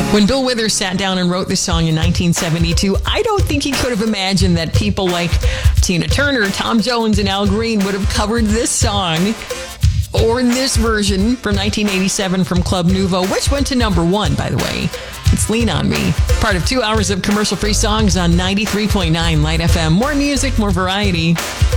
When Bill Withers sat down and wrote this song in 1972, I don't think he could have imagined that people like Tina Turner, Tom Jones, and Al Green would have covered this song or this version from 1987 from Club Nouveau, which went to number 1, by the way. It's Lean On Me, part of 2 hours of commercial-free songs on 93.9 Light FM. More music, more variety.